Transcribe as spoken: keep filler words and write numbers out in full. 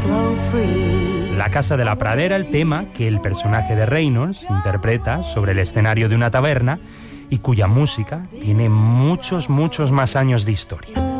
La Casa de la Pradera, el tema que el personaje de Reynolds interpreta sobre el escenario de una taberna y cuya música tiene muchos, muchos más años de historia.